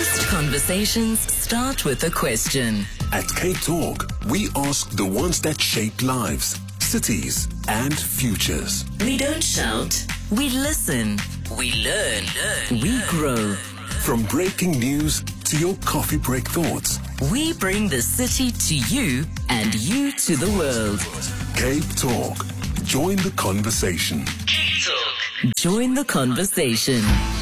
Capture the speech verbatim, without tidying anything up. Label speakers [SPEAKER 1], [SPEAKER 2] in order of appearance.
[SPEAKER 1] Most conversations start with a question.
[SPEAKER 2] At Cape Talk, we ask the ones that shape lives, cities, and futures.
[SPEAKER 1] We don't shout. We listen. We learn. We grow.
[SPEAKER 2] From breaking news to your coffee break thoughts,
[SPEAKER 1] we bring the city to you and you to the world.
[SPEAKER 2] Cape Talk. Join the conversation.
[SPEAKER 1] Cape Talk. Join the conversation.